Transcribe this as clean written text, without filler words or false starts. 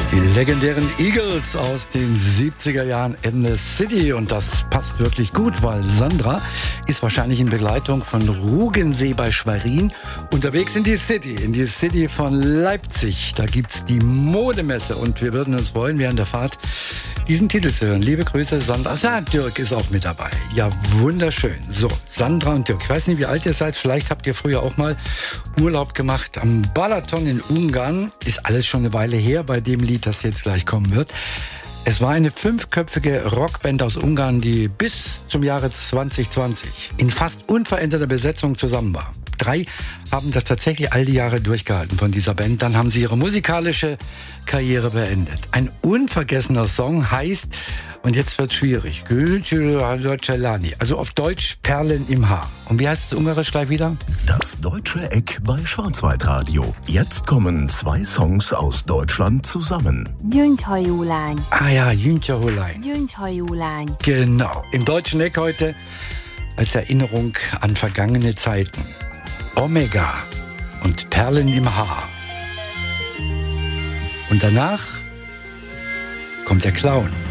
Die legendären Eagles aus den 70er Jahren in the City. Und das passt wirklich gut, weil Sandra ist wahrscheinlich in Begleitung von Ruggensee bei Schwerin unterwegs in die City von Leipzig. Da gibt's die Modemesse und wir würden uns freuen, während der Fahrt diesen Titel zu hören. Liebe Grüße, Sandra. Ja, Dirk ist auch mit dabei. Ja, wunderschön. So, Sandra und Dirk. Ich weiß nicht, wie alt ihr seid. Vielleicht habt ihr früher auch mal Urlaub gemacht am Balaton in Ungarn. Ist alles schon eine Weile her bei dem Lied, das jetzt gleich kommen wird. Es war eine 5-köpfige Rockband aus Ungarn, die bis zum Jahre 2020 in fast unveränderter Besetzung zusammen war. 3 haben das tatsächlich all die Jahre durchgehalten von dieser Band. Dann haben sie ihre musikalische Karriere beendet. Ein unvergessener Song heißt, und jetzt wird schwierig, also auf Deutsch Perlen im Haar. Und wie heißt es ungarisch gleich wieder? Das deutsche Eck bei Schwarzwaldradio. Jetzt kommen 2 Songs aus Deutschland zusammen. Gyöngyhajú lány. Ah ja, Gyöngyhajú lány. Gyöngyhajú lány. Genau, im deutschen Eck heute als Erinnerung an vergangene Zeiten. Omega und Perlen im Haar. Und danach kommt der Clown.